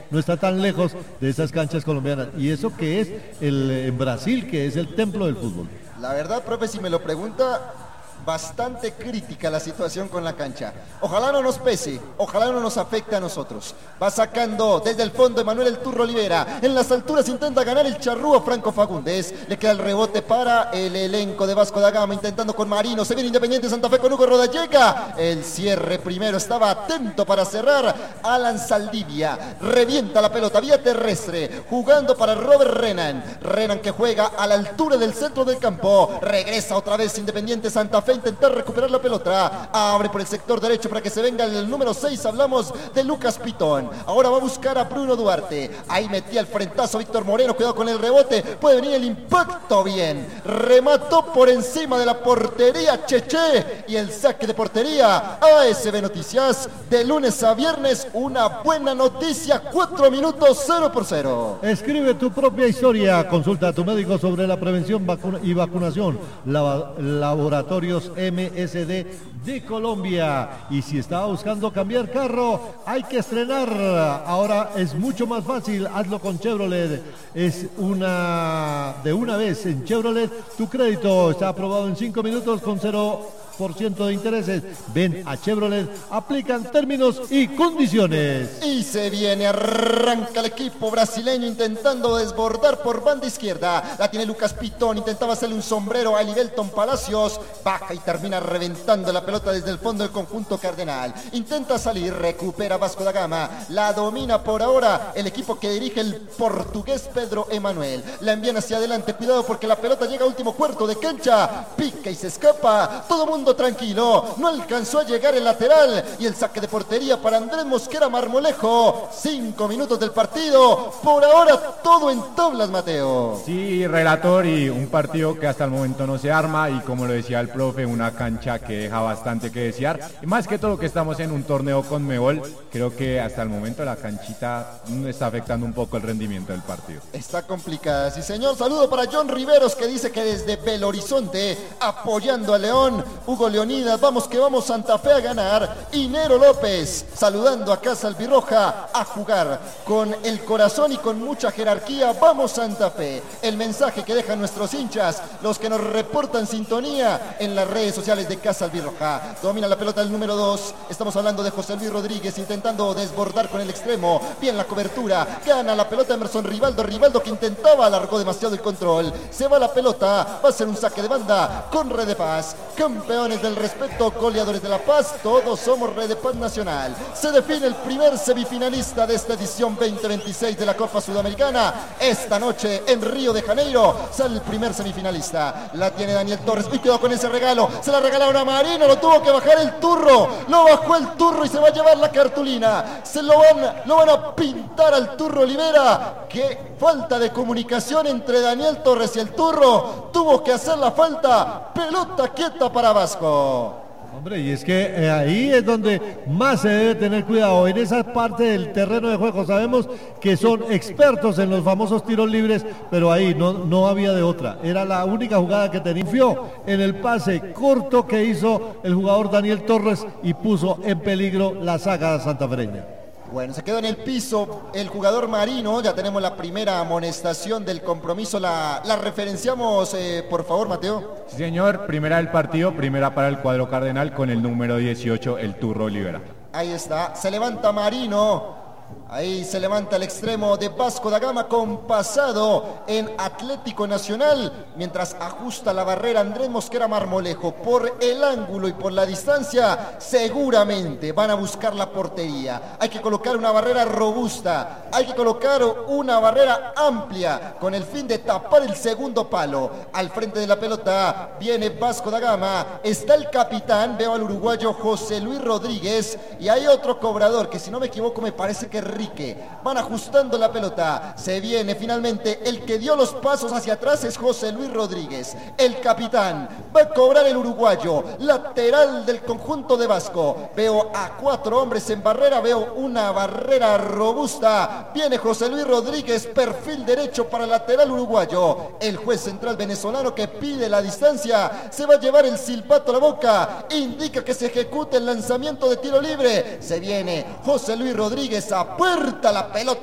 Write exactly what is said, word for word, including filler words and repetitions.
no está tan lejos de esas canchas colombianas. Y eso que es el, en Brasil, que es el templo del fútbol. La verdad, profe, si me lo pregunta, bastante crítica la situación con la cancha. Ojalá no nos pese, ojalá no nos afecte a nosotros. Va sacando desde el fondo Emanuel El Turro Olivera. En las alturas intenta ganar el charrúa Franco Fagundes. Le queda el rebote para el elenco de Vasco da Gama, intentando con Marino. Se viene Independiente Santa Fe con Hugo Rodallega. El cierre primero estaba atento para cerrar Alan Saldivia. Revienta la pelota vía terrestre, jugando para Robert Renan. Renan que juega a la altura del centro del campo. Regresa otra vez Independiente Santa Fe, intentar recuperar la pelota, abre por el sector derecho para que se venga el número seis, hablamos de Lucas Pitón, ahora va a buscar a Bruno Duarte, ahí metía el frentazo Víctor Moreno, cuidado con el rebote, puede venir el impacto, bien, remató por encima de la portería Cheche, y el saque de portería. A S B Noticias, de lunes a viernes, una buena noticia, cuatro minutos, cero por cero. Escribe tu propia historia, consulta a tu médico sobre la prevención vacuna y vacunación, la, laboratorios M S D de Colombia. Y si estaba buscando cambiar carro, hay que estrenar. Ahora es mucho más fácil, hazlo con Chevrolet. Es una de una vez en Chevrolet. Tu crédito está aprobado en cinco minutos con cero por ciento de intereses. Ven a Chevrolet, aplican términos y condiciones. Y se viene, arranca el equipo brasileño intentando desbordar por banda izquierda. La tiene Lucas Pitón, intentaba hacerle un sombrero a Elivelton Palacios. Baja y termina reventando la pelota desde el fondo del conjunto cardenal. Intenta salir, recupera Vasco da Gama. La domina por ahora el equipo que dirige el portugués Pedro Emanuel. La envían hacia adelante, cuidado porque la pelota llega a último cuarto de cancha. Pica y se escapa. Todo mundo tranquilo, no alcanzó a llegar el lateral y el saque de portería para Andrés Mosquera Marmolejo. Cinco minutos del partido, por ahora todo en tablas, Mateo. Sí, relator, y un partido que hasta el momento no se arma y como lo decía el profe, una cancha que deja bastante que desear, y más que todo lo que estamos en un torneo Conmebol, creo que hasta el momento la canchita está afectando un poco el rendimiento del partido. Está complicada, sí señor. Saludo para John Riveros que dice que desde Belo Horizonte apoyando a León. Hugo Leonidas, vamos que vamos Santa Fe a ganar. Y Nero López, saludando a Casa Albirroja, a jugar con el corazón y con mucha jerarquía. Vamos Santa Fe. El mensaje que dejan nuestros hinchas, los que nos reportan sintonía en las redes sociales de Casa Albirroja. Domina la pelota el número dos. Estamos hablando de José Luis Rodríguez intentando desbordar con el extremo. Bien la cobertura. Gana la pelota Emerson Rivaldo. Rivaldo que intentaba, alargó demasiado el control. Se va la pelota. Va a ser un saque de banda con Red de Paz. Campeón del respeto, goleadores de La Paz, todos somos Red de Paz Nacional. Se define el primer semifinalista de esta edición veinte veintiséis de la Copa Sudamericana. Esta noche en Río de Janeiro sale el primer semifinalista. La tiene Daniel Torres. Y cuidado con ese regalo. Se la regalaron a Marino. Lo tuvo que bajar el Turro. Lo bajó el Turro y se va a llevar la cartulina. Se lo van, lo van a pintar al Turro Olivera. Qué falta de comunicación entre Daniel Torres y el Turro. Tuvo que hacer la falta. Pelota quieta para Vasco. Hombre, y es que eh, ahí es donde más se debe tener cuidado, en esa parte del terreno de juego. Sabemos que son expertos en los famosos tiros libres, pero ahí no, no había de otra. Era la única jugada que tenía. Confió en el pase corto que hizo el jugador Daniel Torres y puso en peligro la saga santafereña. Bueno, se quedó en el piso el jugador Marino. Ya tenemos la primera amonestación del compromiso. La, la referenciamos, eh, por favor, Mateo. Sí, señor. Primera del partido, primera para el cuadro cardenal con el número dieciocho, el Turro Olivera. Ahí está. Se levanta Marino. Ahí se levanta el extremo de Vasco da Gama con pasado en Atlético Nacional, mientras ajusta la barrera Andrés Mosquera Marmolejo. Por el ángulo y por la distancia seguramente van a buscar la portería. Hay que colocar una barrera robusta, hay que colocar una barrera amplia con el fin de tapar el segundo palo. Al frente de la pelota viene Vasco da Gama, está el capitán, veo al uruguayo José Luis Rodríguez, y hay otro cobrador que, si no me equivoco, me parece que Enrique. Van ajustando la pelota. Se viene finalmente el que dio los pasos hacia atrás, es José Luis Rodríguez. El capitán va a cobrar el uruguayo, lateral del conjunto de Vasco. Veo a cuatro hombres en barrera, veo una barrera robusta. Viene José Luis Rodríguez, perfil derecho para el lateral uruguayo. El juez central venezolano que pide la distancia se va a llevar el silbato a la boca. Indica que se ejecute el lanzamiento de tiro libre. Se viene José Luis Rodríguez, a puerta la pelota.